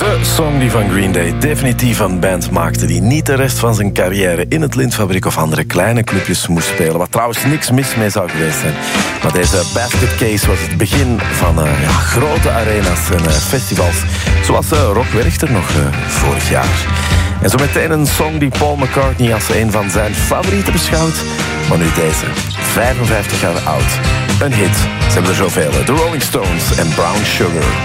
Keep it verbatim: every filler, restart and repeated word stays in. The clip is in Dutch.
De song die van Green Day definitief een band maakte die niet de rest van zijn carrière in het Lintfabriek of andere kleine clubjes moest spelen. Wat trouwens niks mis mee zou geweest zijn. Maar deze Basket Case was het begin van uh, ja, grote arena's en uh, festivals. Zoals uh, Rock Werchter nog uh, vorig jaar. En zo meteen een song die Paul McCartney als een van zijn favorieten beschouwt. Maar nu deze, vijfenvijftig jaar oud. Een hit. Ze hebben er zoveel. The Rolling Stones en Brown Sugar.